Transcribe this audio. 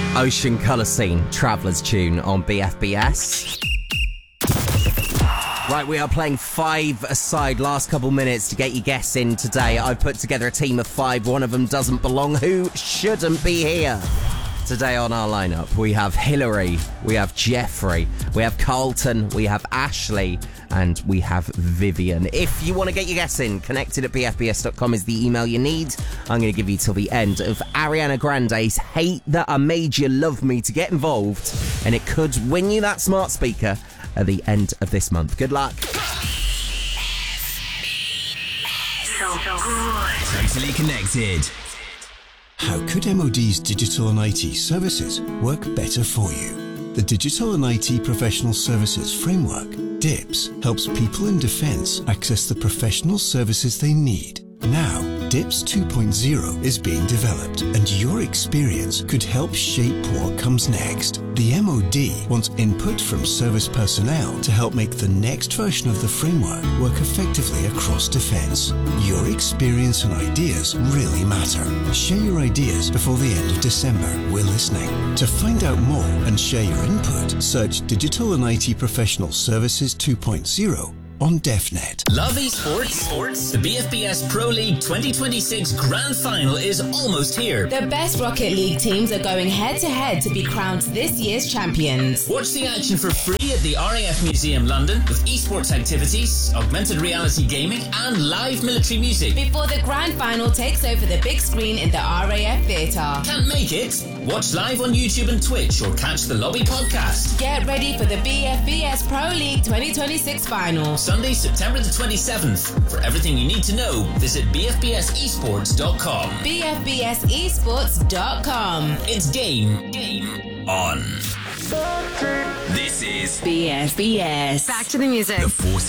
Ocean Colour Scene, Traveller's Tune on BFBS. Right, we are playing 5-a-side last couple minutes to get your guests in today. I've put together a team of 5. One of them doesn't belong. Who shouldn't be here? Today on our lineup, we have Hillary, we have Jeffrey, we have Carlton, we have Ashley, and we have Vivian. If you want to get your guests in, connected@bfbs.com is the email you need. I'm going to give you till the end of Ariana Grande's Hate That I Made You Love Me to get involved, and it could win you that smart speaker at the end of this month. Good luck. Totally connected. How could MOD's digital and IT services work better for you? The Digital and IT Professional Services Framework, DIPS, helps people in defence access the professional services they need. Now, DIPS 2.0 is being developed, and your experience could help shape what comes next. The MOD wants input from service personnel to help make the next version of the framework work effectively across defence. Your experience and ideas really matter. Share your ideas before the end of December. We're listening. To find out more and share your input, search Digital and IT Professional Services 2.0 on DefNet. Love esports? The BFBS Pro League 2026 Grand Final is almost here. The best Rocket League teams are going head-to-head to be crowned this year's champions. Watch the action for free at the RAF Museum London with esports activities, augmented reality gaming and live military music. Before the Grand Final takes over the big screen in the RAF Theatre. Can't make it? Watch live on YouTube and Twitch or catch the Lobby podcast. Get ready for the BFBS Pro League 2026 Final. Sunday, September the 27th. For everything you need to know, visit bfbsesports.com. bfbsesports.com. It's game on. This is BFBS. Back to the music. The Force